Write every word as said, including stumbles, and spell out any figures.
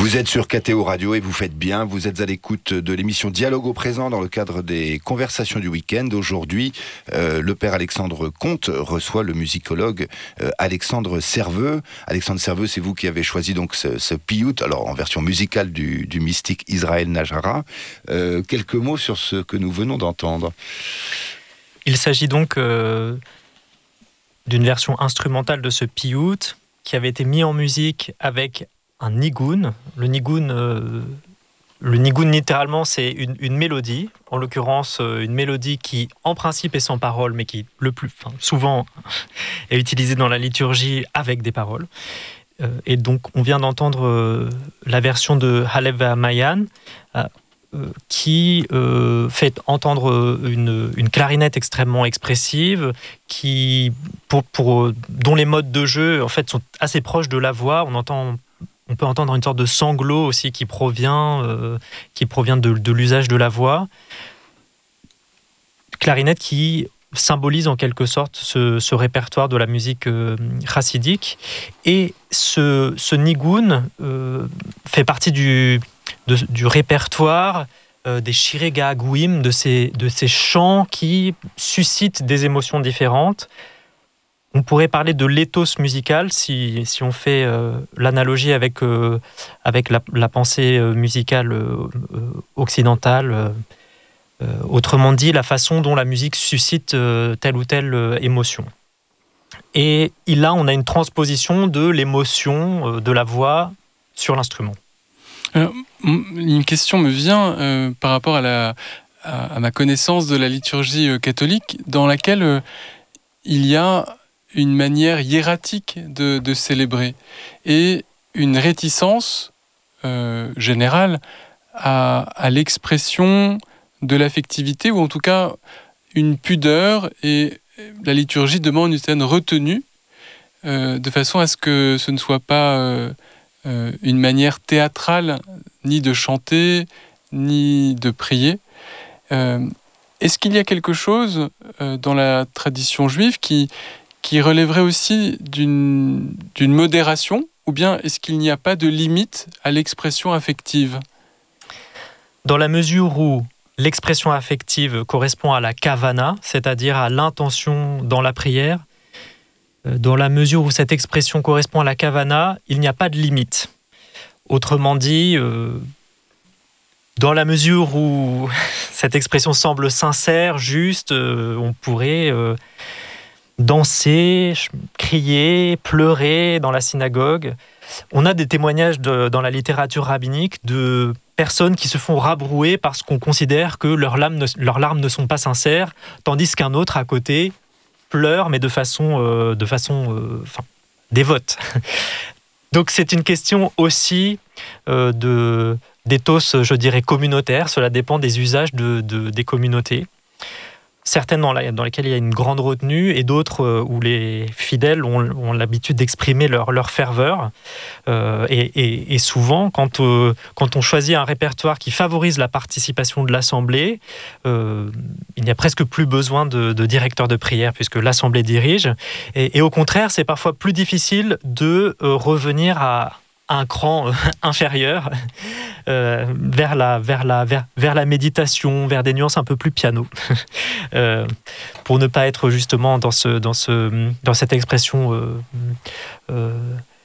Vous êtes sur K T O Radio et vous faites bien. Vous êtes à l'écoute de l'émission Dialogue au présent dans le cadre des conversations du week-end. Aujourd'hui, euh, le père Alexandre Comte reçoit le musicologue euh, Alexandre Serveux. Alexandre Serveux, c'est vous qui avez choisi donc ce, ce piout, alors en version musicale du, du mystique Israël Nájara. Euh, quelques mots sur ce que nous venons d'entendre. Il s'agit donc euh, d'une version instrumentale de ce piout qui avait été mis en musique avec un nigun. Le nigun, euh, le nigun littéralement, c'est une, une mélodie. En l'occurrence, euh, une mélodie qui, en principe, est sans parole, mais qui, le plus, enfin, souvent, est utilisée dans la liturgie avec des paroles. Euh, et donc, on vient d'entendre euh, la version de Halev Mayan, euh, euh, qui euh, fait entendre une, une clarinette extrêmement expressive, qui, pour, pour, dont les modes de jeu, en fait, sont assez proches de la voix. On entend On peut entendre une sorte de sanglot aussi qui provient, euh, qui provient de, de l'usage de la voix. Clarinette qui symbolise en quelque sorte ce, ce répertoire de la musique euh, chassidique. Et ce, ce nigun euh, fait partie du, de, du répertoire euh, des shirei ga'agouim, de ces, de ces chants qui suscitent des émotions différentes. On pourrait parler de l'éthos musical si, si on fait euh, l'analogie avec, euh, avec la, la pensée musicale euh, occidentale. Euh, autrement dit, la façon dont la musique suscite euh, telle ou telle euh, émotion. Et là, on a une transposition de l'émotion euh, de la voix sur l'instrument. Alors, une question me vient euh, par rapport à, la, à, à ma connaissance de la liturgie euh, catholique, dans laquelle euh, il y a une manière hiératique de, de célébrer et une réticence euh, générale à, à l'expression de l'affectivité, ou en tout cas une pudeur, et la liturgie demande une certaine retenue euh, de façon à ce que ce ne soit pas euh, euh, une manière théâtrale ni de chanter ni de prier. Euh, est-ce qu'il y a quelque chose euh, dans la tradition juive qui qui relèverait aussi d'une, d'une modération, ou bien est-ce qu'il n'y a pas de limite à l'expression affective ? Dans la mesure où l'expression affective correspond à la kavana, c'est-à-dire à l'intention dans la prière, dans la mesure où cette expression correspond à la kavana, il n'y a pas de limite. Autrement dit, euh, dans la mesure où cette expression semble sincère, juste, euh, on pourrait... Euh, danser, crier, pleurer dans la synagogue. On a des témoignages de, dans la littérature rabbinique de personnes qui se font rabrouer parce qu'on considère que leurs larmes ne, leurs larmes ne sont pas sincères, tandis qu'un autre à côté pleure, mais de façon, euh, de façon euh, enfin, dévote. Donc c'est une question aussi euh, de, d'éthos, je dirais, communautaire. Cela dépend des usages de, de, des communautés. Certaines dans, la, dans lesquelles il y a une grande retenue et d'autres euh, où les fidèles ont, ont l'habitude d'exprimer leur, leur ferveur. Euh, et, et, et souvent, quand, euh, quand on choisit un répertoire qui favorise la participation de l'Assemblée, euh, il n'y a presque plus besoin de, de directeur de prière puisque l'Assemblée dirige. Et, et au contraire, c'est parfois plus difficile de euh, revenir à un cran inférieur euh, vers, la, vers, la, vers, vers la méditation, vers des nuances un peu plus piano, euh, pour ne pas être justement dans, ce, dans, ce, dans cette expression euh, euh,